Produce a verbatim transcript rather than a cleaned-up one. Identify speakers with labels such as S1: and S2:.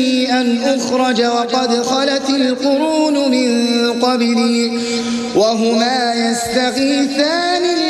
S1: أن أخرج وقد خلت القرون من قبلي وهما يستغيثان